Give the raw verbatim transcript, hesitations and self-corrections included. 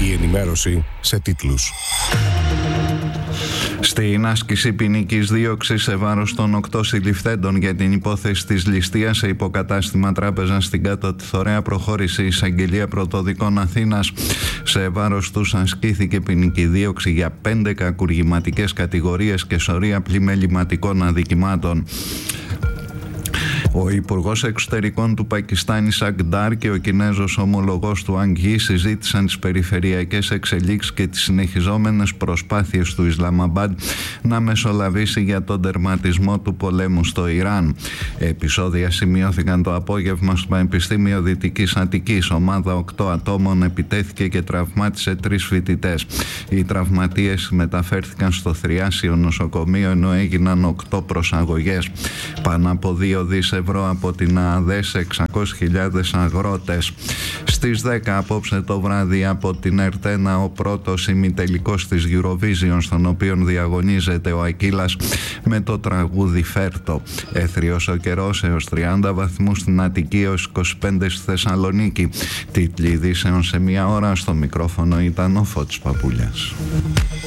Η ενημέρωση σε τίτλους. Στην άσκηση ποινικής δίωξης σε βάρος των οκτώ συλληφθέντων για την υπόθεση της ληστείας σε υποκατάστημα τράπεζα στην Κάτω Θωρέα προχώρησε η Εισαγγελία Πρωτοδικών Αθήνας. Σε βάρος τους ασκήθηκε ποινική δίωξη για πέντε κακουργηματικές κατηγορίες και σωρία πλημεληματικών αδικημάτων. Ο Υπουργός Εξωτερικών του Πακιστάν Ισακ Ντάρ και ο Κινέζος ομολογός του Ανγκ Γι συζήτησαν τις περιφερειακές εξελίξεις και τις συνεχιζόμενες προσπάθειες του Ισλαμαμπάντ να μεσολαβήσει για τον τερματισμό του πολέμου στο Ιράν. Επεισόδια σημειώθηκαν το απόγευμα στο Πανεπιστήμιο Δυτικής Αττικής. Ομάδα οκτώ ατόμων επιτέθηκε και τραυμάτισε τρεις φοιτητές. Οι τραυματίες μεταφέρθηκαν στο Θριάσιο νοσοκομείο ενώ έγιναν οκτώ προσαγωγές. Πάνω από δύο δισεκατομμύρια ευρώ από την ΑΔΕΣ, εξακόσιες χιλιάδες αγρότες. Στις δέκα απόψε το βράδυ από την Ερτένα ο πρώτος ημιτελικός της Eurovision, στον οποίο διαγωνίζεται ο Ακύλας με το τραγούδι Φέρτο. Έθριος ο καιρός έως τριάντα βαθμούς στην Αττική, έως είκοσι πέντε στη Θεσσαλονίκη. Τίτλοι ειδήσεων σε μία ώρα. Στο μικρόφωνο ήταν ο Φώτης Παπούλιας.